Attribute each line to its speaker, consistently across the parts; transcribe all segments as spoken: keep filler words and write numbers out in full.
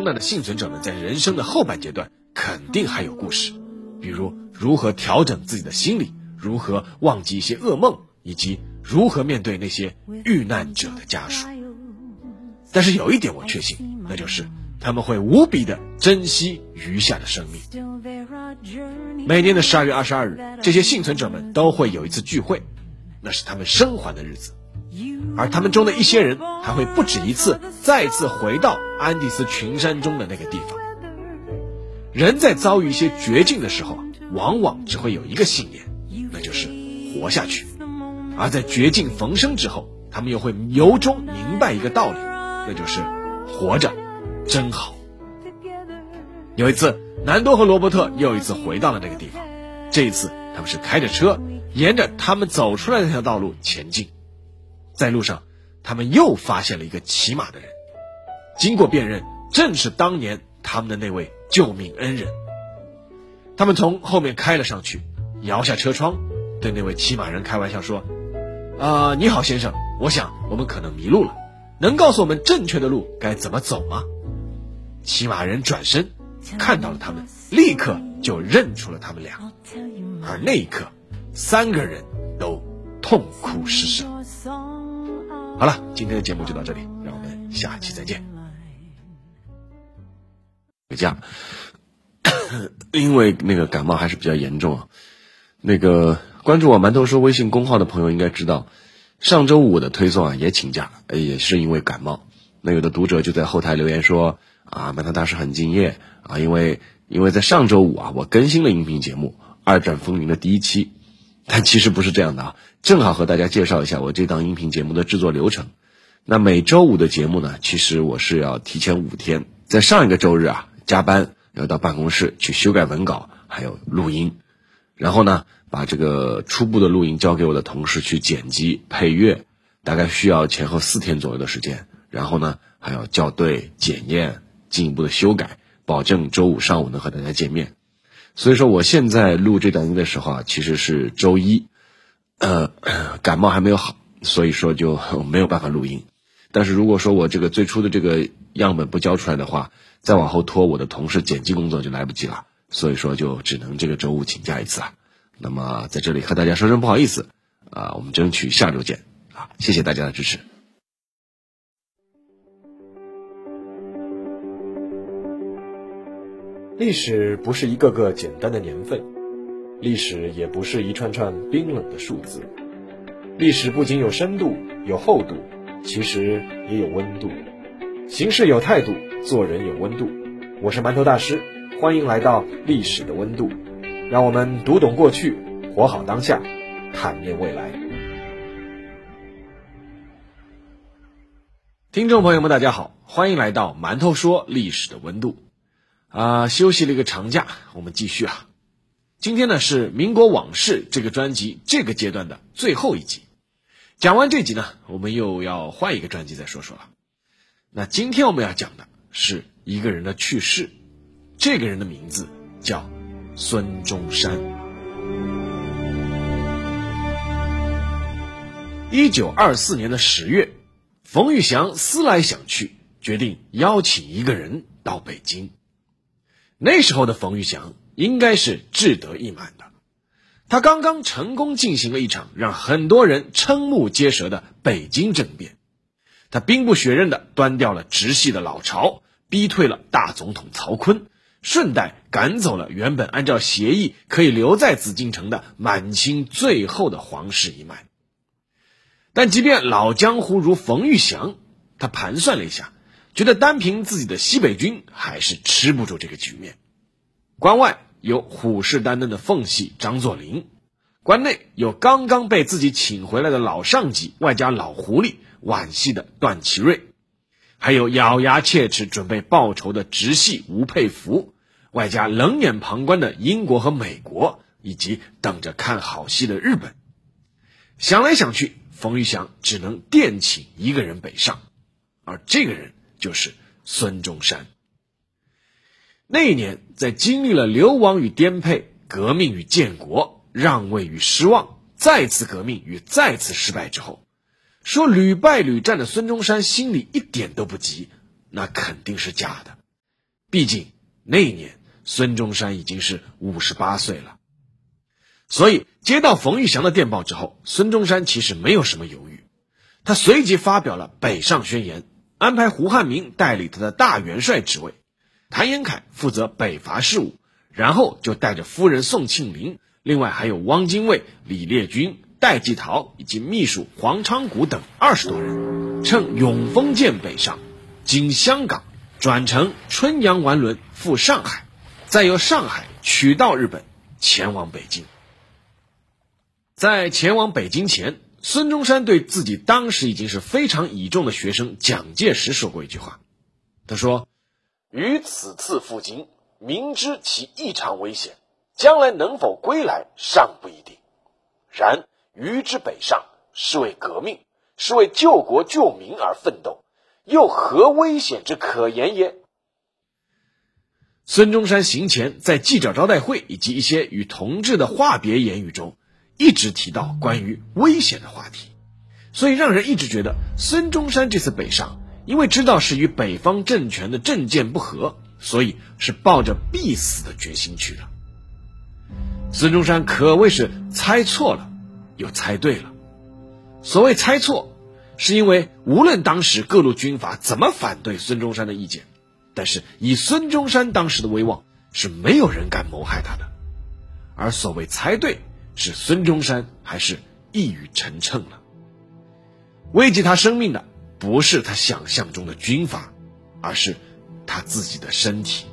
Speaker 1: 空难的幸存者们在人生的后半阶段肯定还有故事，比如如何调整自己的心理，如何忘记一些噩梦，以及如何面对那些遇难者的家属。但是有一点我确信，那就是他们会无比的珍惜余下的生命。每年的十二月二十二日，这些幸存者们都会有一次聚会，那是他们生还的日子，而他们中的一些人还会不止一次再次回到安第斯群山中的那个地方。人在遭遇一些绝境的时候，往往只会有一个信念，那就是活下去。而在绝境逢生之后，他们又会由衷明白一个道理，那就是活着真好。有一次，南多和罗伯特又一次回到了那个地方，这一次他们是开着车沿着他们走出来的那条道路前进。在路上，他们又发现了一个骑马的人，经过辨认，正是当年他们的那位救命恩人。他们从后面开了上去，摇下车窗，对那位骑马人开玩笑说：呃，你好先生，我想我们可能迷路了，能告诉我们正确的路该怎么走吗？骑马人转身看到了他们，立刻就认出了他们俩，而那一刻三个人都痛哭失声。好了，今天的节目就到这里，让我们下期再见。回家因为那个感冒还是比较严重啊。那个关注我馒头说微信公号的朋友应该知道，上周五的推送啊也请假，也是因为感冒。那有的读者就在后台留言说啊，馒头大师很敬业啊，因为因为在上周五啊我更新了音频节目《二战风云》的第一期，但其实不是这样的啊，正好和大家介绍一下我这档音频节目的制作流程。那每周五的节目呢，其实我是要提前五天，在上一个周日啊加班，要到办公室去修改文稿，还有录音，然后呢把这个初步的录音交给我的同事去剪辑配乐，大概需要前后四天左右的时间，然后呢还要校对检验，进一步的修改，保证周五上午能和大家见面。所以说我现在录这档音的时候啊，其实是周一，呃，感冒还没有好，所以说就没有办法录音。但是如果说我这个最初的这个样本不交出来的话，再往后拖我的同事剪辑工作就来不及了，所以说就只能这个周五请假一次啊。那么在这里和大家说声不好意思啊，我们争取下周见啊，谢谢大家的支持。
Speaker 2: 历史不是一个个简单的年份，历史也不是一串串冰冷的数字，历史不仅有深度有厚度，其实也有温度。行事有态度，做人有温度。我是馒头大师，欢迎来到历史的温度，让我们读懂过去，活好当下，坦面未来。
Speaker 1: 听众朋友们大家好，欢迎来到馒头说历史的温度啊、呃，休息了一个长假，我们继续啊。今天呢是民国往事这个专辑这个阶段的最后一集，讲完这集呢，我们又要换一个专辑再说说了。那今天我们要讲的是一个人的去世，这个人的名字叫孙中山。一九二四年的十月，冯玉祥思来想去，决定邀请一个人到北京。那时候的冯玉祥应该是志得意满的，他刚刚成功进行了一场让很多人瞠目结舌的北京政变。他兵不血刃地端掉了直系的老巢，逼退了大总统曹锟，顺带赶走了原本按照协议可以留在紫禁城的满清最后的皇室一脉。但即便老江湖如冯玉祥，他盘算了一下，觉得单凭自己的西北军还是吃不住这个局面。关外有虎视眈眈的奉系张作霖，关内有刚刚被自己请回来的老上级外加老狐狸皖系的段祺瑞，还有咬牙切齿准备报仇的直系吴佩孚，外加冷眼旁观的英国和美国，以及等着看好戏的日本。想来想去，冯玉祥只能电请一个人北上，而这个人就是孙中山。那一年，在经历了流亡与颠沛、革命与建国、让位与失望、再次革命与再次失败之后，说屡败屡战的孙中山心里一点都不急，那肯定是假的。 毕竟那一年孙中山已经是五十八岁了。所以接到冯玉祥的电报之后，孙中山其实没有什么犹豫，他随即发表了北上宣言，安排胡汉民代理他的大元帅职位，谭延闿负责北伐事务，然后就带着夫人宋庆龄，另外还有汪精卫、李烈钧、戴季陶以及秘书黄昌谷等二十多人，乘永丰舰北上，经香港转乘春洋丸轮赴上海，再由上海取道日本，前往北京。在前往北京前，孙中山对自己当时已经是非常倚重的学生蒋介石说过一句话，他说：于此次赴京，明知其异常危险，将来能否归来尚不一定，然于之北上，是为革命，是为救国救民而奋斗，又何危险之可言也？孙中山行前在记者招待会以及一些与同志的话别言语中，一直提到关于危险的话题，所以让人一直觉得孙中山这次北上，因为知道是与北方政权的政见不合，所以是抱着必死的决心去了。孙中山可谓是猜错了又猜对了。所谓猜错，是因为无论当时各路军阀怎么反对孙中山的意见，但是以孙中山当时的威望，是没有人敢谋害他的。而所谓猜对，是孙中山还是一语成谶了。危及他生命的不是他想象中的军阀，而是他自己的身体。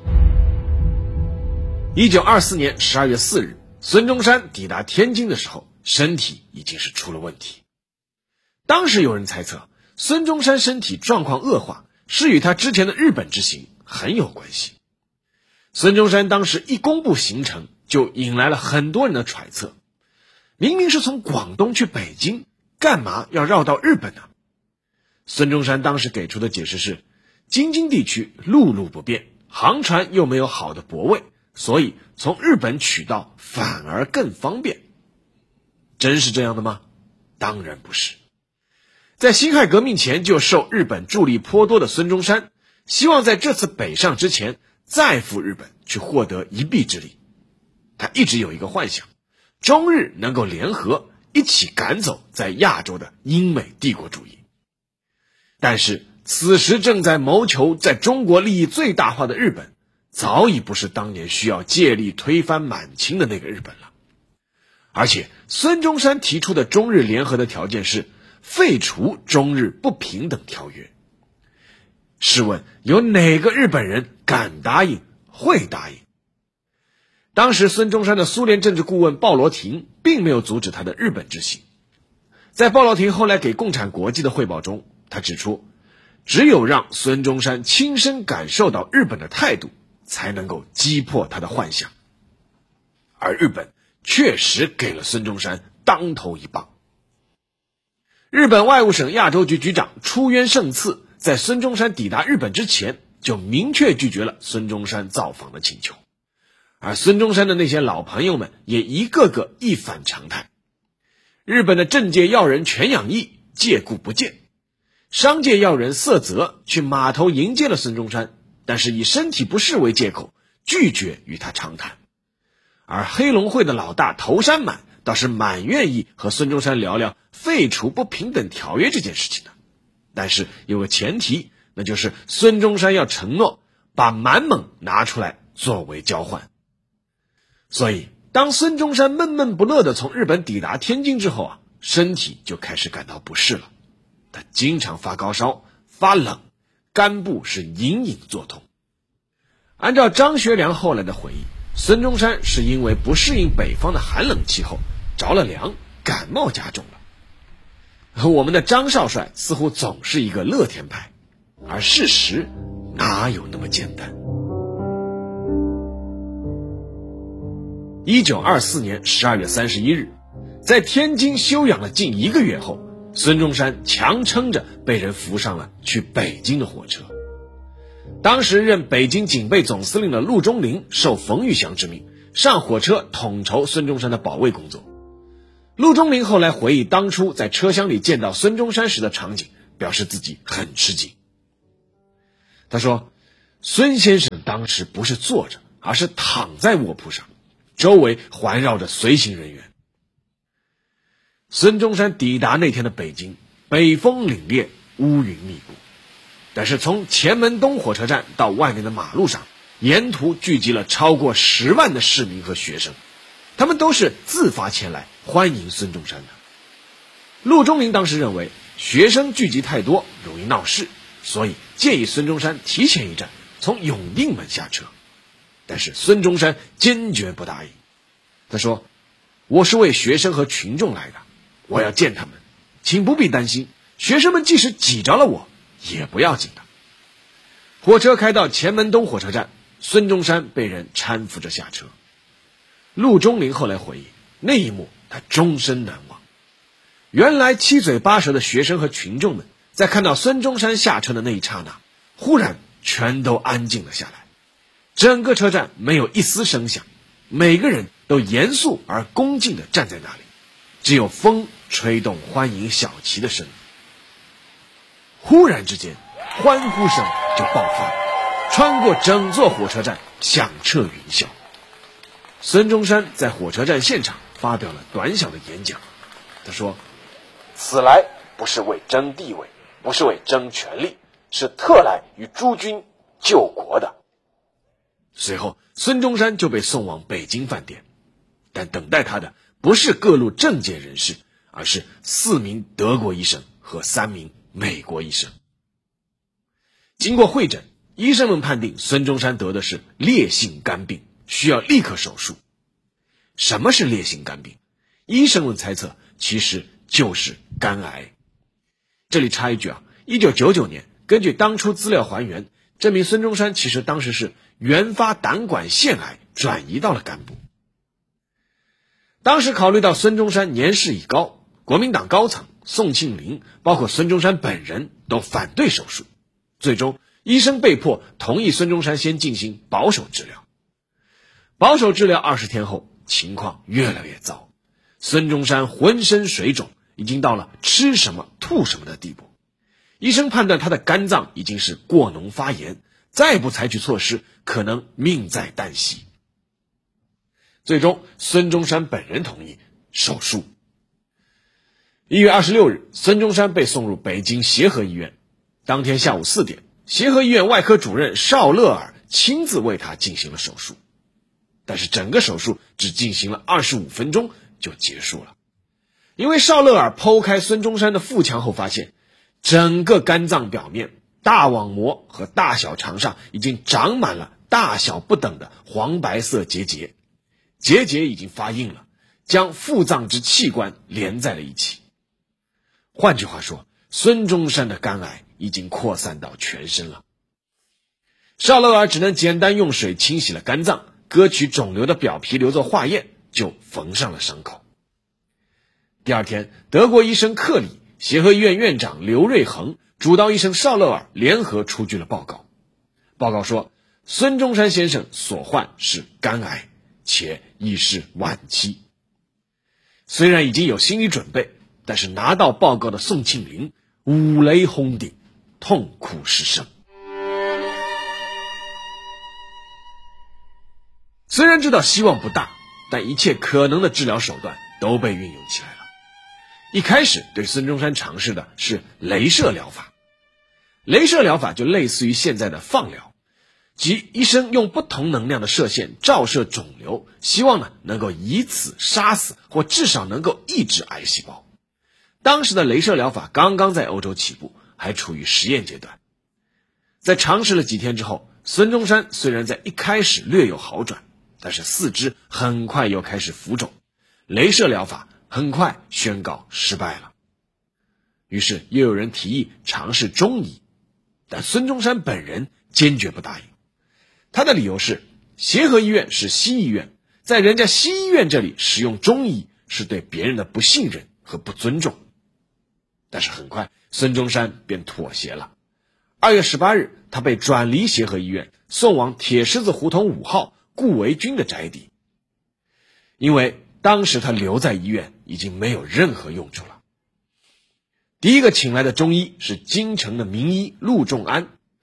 Speaker 1: 一九二四年十二月四日，孙中山抵达天津的时候，身体已经是出了问题。当时有人猜测，孙中山身体状况恶化是与他之前的日本之行很有关系。孙中山当时一公布行程，就引来了很多人的揣测，明明是从广东去北京，干嘛要绕到日本呢？孙中山当时给出的解释是，京津地区陆路不便，航船又没有好的泊位，所以从日本取道反而更方便。真是这样的吗？当然不是。在辛亥革命前就受日本助力颇多的孙中山，希望在这次北上之前再赴日本去获得一臂之力。他一直有一个幻想，中日能够联合，一起赶走在亚洲的英美帝国主义。但是此时正在谋求在中国利益最大化的日本，早已不是当年需要借力推翻满清的那个日本了。而且孙中山提出的中日联合的条件是废除中日不平等条约。试问有哪个日本人敢答应，会答应？当时孙中山的苏联政治顾问鲍罗廷并没有阻止他的日本之行。在鲍罗廷后来给共产国际的汇报中，他指出，只有让孙中山亲身感受到日本的态度，才能够击破他的幻想。而日本确实给了孙中山当头一棒。日本外务省亚洲局局长出渊胜次在孙中山抵达日本之前，就明确拒绝了孙中山造访的请求。而孙中山的那些老朋友们也一个个一反常态。日本的政界要人全养义借故不见，商界要人色泽去码头迎接了孙中山，但是以身体不适为借口，拒绝与他长谈。而黑龙会的老大头山满倒是蛮愿意和孙中山聊聊废除不平等条约这件事情的，但是有个前提，那就是孙中山要承诺把满蒙拿出来作为交换。所以当孙中山闷闷不乐地从日本抵达天津之后啊，身体就开始感到不适了。他经常发高烧、发冷，肝部是隐隐作痛。按照张学良后来的回忆，孙中山是因为不适应北方的寒冷气候，着了凉，感冒加重了。我们的张少帅似乎总是一个乐天派，而事实哪有那么简单？一九二四年十二月三十一日，在天津休养了近一个月后，孙中山强撑着被人扶上了去北京的火车。当时任北京警备总司令的陆中麟受冯玉祥之命，上火车统筹孙中山的保卫工作。陆中麟后来回忆当初在车厢里见到孙中山时的场景，表示自己很吃惊。他说， 孙先生当时不是坐着，而是躺在卧铺上，周围环绕着随行人员。孙中山抵达那天的北京，北风凛冽，乌云密布，但是从前门东火车站到外面的马路上，沿途聚集了超过十万的市民和学生，他们都是自发前来欢迎孙中山的。陆中麟当时认为学生聚集太多容易闹事，所以建议孙中山提前一站从永定门下车，但是孙中山坚决不答应。他说，我是为学生和群众来的，我要见他们，请不必担心，学生们即使挤着了我也不要紧的。火车开到前门东火车站，孙中山被人搀扶着下车。陆中麟后来回忆，那一幕他终身难忘。原来七嘴八舌的学生和群众们在看到孙中山下车的那一刹那，忽然全都安静了下来，整个车站没有一丝声响，每个人都严肃而恭敬地站在那里，只有风吹动欢迎小旗的声音。忽然之间，欢呼声就爆发了，穿过整座火车站，响彻云霄。孙中山在火车站现场发表了短小的演讲，他说，此来不是为争地位，不是为争权力，是特来与诸君救国的。随后孙中山就被送往北京饭店，但等待他的不是各路政界人士，而是四名德国医生和三名美国医生。经过会诊，医生们判定孙中山得的是烈性肝病，需要立刻手术。什么是烈性肝病？医生们猜测其实就是肝癌。这里插一句啊，一九九九年根据当初资料还原，证明孙中山其实当时是原发胆管腺癌转移到了肝部。当时考虑到孙中山年事已高，国民党高层宋庆龄包括孙中山本人都反对手术，最终医生被迫同意孙中山先进行保守治疗。保守治疗二十天后，情况越来越糟，孙中山浑身水肿，已经到了吃什么吐什么的地步。医生判断他的肝脏已经是过脓发炎，再不采取措施，可能命在旦夕。最终孙中山本人同意手术。一月二十六日，孙中山被送入北京协和医院。当天下午四点，协和医院外科主任邵乐尔亲自为他进行了手术，但是整个手术只进行了二十五分钟就结束了。因为邵乐尔剖开孙中山的腹腔后发现，整个肝脏表面、大网膜和大小肠上已经长满了大小不等的黄白色结节，结节已经发硬了，将腹脏之器官连在了一起。换句话说，孙中山的肝癌已经扩散到全身了。邵乐尔只能简单用水清洗了肝脏，割取肿瘤的表皮留作化验，就缝上了伤口。第二天，德国医生克里、协和医院院长刘瑞恒、主刀医生邵乐尔联合出具了报告。报告说，孙中山先生所患是肝癌，且已是晚期。虽然已经有心理准备，但是拿到报告的宋庆龄五雷轰顶，痛哭失声。虽然知道希望不大，但一切可能的治疗手段都被运用起来了。一开始对孙中山尝试的是雷射疗法。雷射疗法就类似于现在的放疗，即医生用不同能量的射线照射肿瘤，希望呢能够以此杀死或至少能够抑制癌细胞。当时的雷射疗法刚刚在欧洲起步，还处于实验阶段。在尝试了几天之后，孙中山虽然在一开始略有好转，但是四肢很快又开始浮肿，雷射疗法很快宣告失败了。于是又有人提议尝试中医，但孙中山本人坚决不答应。他的理由是，协和医院是西医院，在人家西医院这里使用中医是对别人的不信任和不尊重。但是很快孙中山便妥协了。二月十八日，他被转离协和医院，送往铁狮子胡同五号顾维钧的宅邸。因为当时他留在医院已经没有任何用处了。第一个请来的中医是京城的名医陆仲安。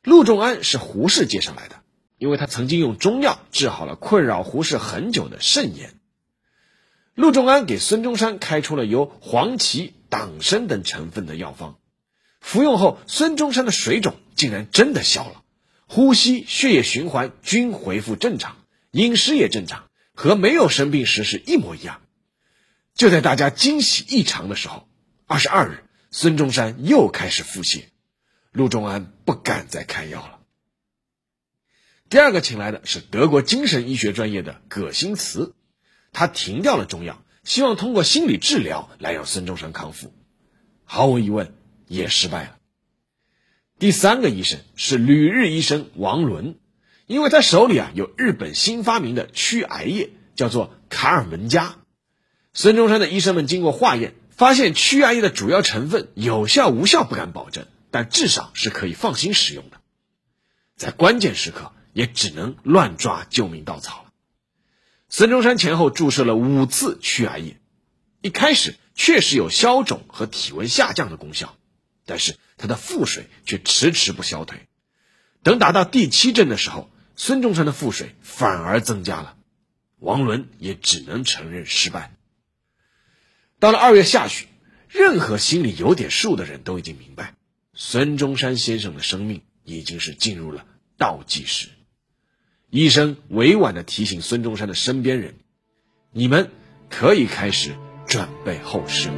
Speaker 1: 陆仲安是胡适接上来的，因为他曾经用中药治好了困扰胡适很久的肾炎。陆仲安给孙中山开出了由黄芪、党参等成分的药方，服用后孙中山的水肿竟然真的消了，呼吸、血液循环均恢复正常，饮食也正常，和没有生病时是一模一样。就在大家惊喜异常的时候，二十二日孙中山又开始腹泻，陆仲安不敢再开药了。第二个请来的是德国精神医学专业的葛新茨，他停掉了中药，希望通过心理治疗来让孙中山康复，毫无疑问也失败了。第三个医生是旅日医生王伦，因为他手里啊有日本新发明的驱癌液，叫做卡尔门加。孙中山的医生们经过化验，发现驱癌液的主要成分有效无效不敢保证，但至少是可以放心使用的。在关键时刻也只能乱抓救命稻草了。孙中山前后注射了五次驱癌液，一开始确实有消肿和体温下降的功效，但是他的腹水却迟迟不消退。等打到第七针的时候，孙中山的腹水反而增加了，王伦也只能承认失败。到了二月下旬，任何心里有点数的人都已经明白，孙中山先生的生命已经是进入了倒计时。医生委婉地提醒孙中山的身边人，你们可以开始准备后事了。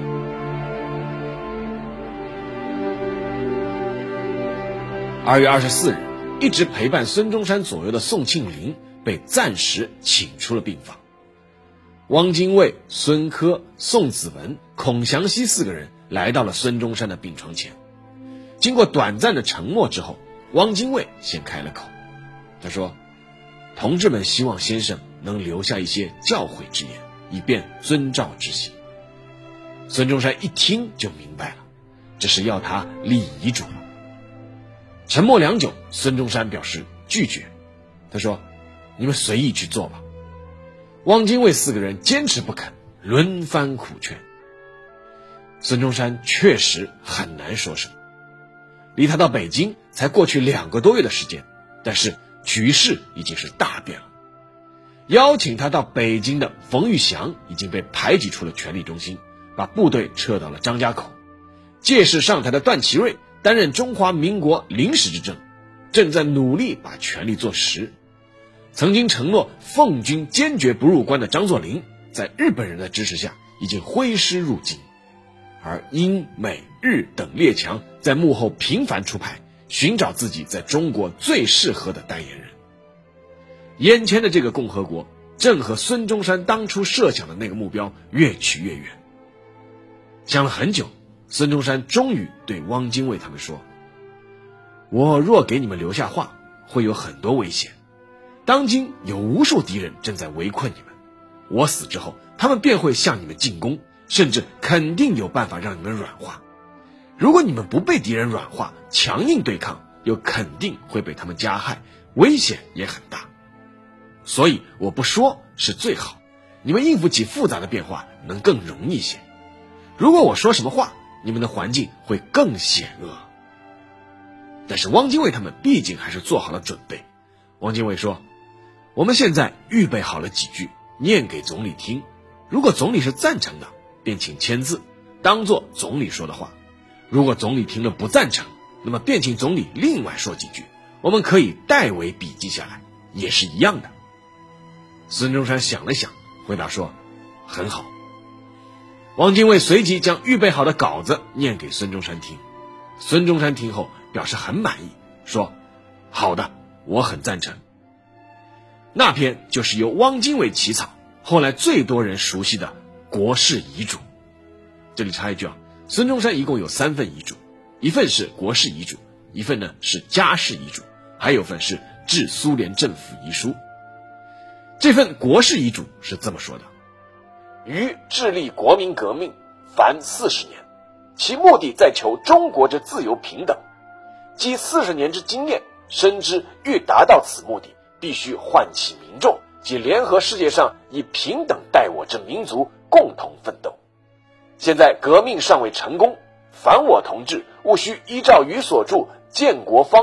Speaker 1: 二月二十四日，一直陪伴孙中山左右的宋庆龄被暂时请出了病房。汪精卫、孙科、宋子文、孔祥熙四个人来到了孙中山的病床前。经过短暂的沉默之后，汪精卫先开了口，他说，同志们希望先生能留下一些教诲之言，以便遵照执行。孙中山一听就明白了，这是要他立遗嘱了。沉默良久，孙中山表示拒绝，他说，你们随意去做吧。汪精卫四个人坚持不肯，轮番苦劝。孙中山确实很难说什么。离他到北京才过去两个多月的时间，但是局势已经是大变了。邀请他到北京的冯玉祥已经被排挤出了权力中心，把部队撤到了张家口。届时上台的段祺瑞担任中华民国临时执政，正在努力把权力做实。曾经承诺奉军坚决不入关的张作霖，在日本人的支持下已经挥师入京，而英美日等列强在幕后频繁出牌，寻找自己在中国最适合的代言人。眼前的这个共和国正和孙中山当初设想的那个目标越去越远。想了很久，孙中山终于对汪精卫他们说，我若给你们留下话，会有很多危险。当今有无数敌人正在围困你们，我死之后，他们便会向你们进攻，甚至肯定有办法让你们软化。如果你们不被敌人软化，强硬对抗，又肯定会被他们加害，危险也很大。所以我不说是最好，你们应付起复杂的变化能更容易些。如果我说什么话，你们的环境会更险恶。但是汪精卫他们毕竟还是做好了准备。汪精卫说，我们现在预备好了几句，念给总理听，如果总理是赞成的，便请签字，当作总理说的话。如果总理听了不赞成，那么便请总理另外说几句，我们可以代为笔记下来，也是一样的。孙中山想了想，回答说，很好。汪精卫随即将预备好的稿子念给孙中山听。孙中山听后表示很满意，说，好的，我很赞成。那篇就是由汪精卫起草，后来最多人熟悉的国事遗嘱。这里插一句啊，孙中山一共有三份遗嘱，一份是国事遗嘱，一份呢是家事遗嘱，还有份是致苏联政府遗书。这份国事遗嘱是这么说的，于致力国民革命凡四十年，其目的在求中国之自由平等，积四十年之经验，深知欲达到此目的，必须唤起民众及联合世界上以平等待我之民族共同奋斗。现在革命尚未成功，凡我同志务须依照于所著《建国方略》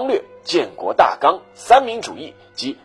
Speaker 1: 建国大纲、三民主义及